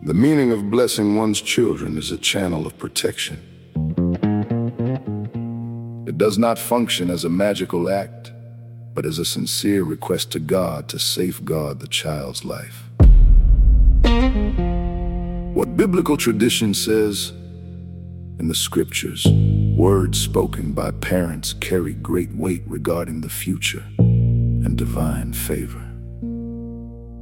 The meaning of blessing one's children is a channel of protection. It does not function as a magical act, but as a sincere request to God to safeguard the child's life. What biblical tradition says in the scriptures, words spoken by parents carry great weight regarding the future and divine favor.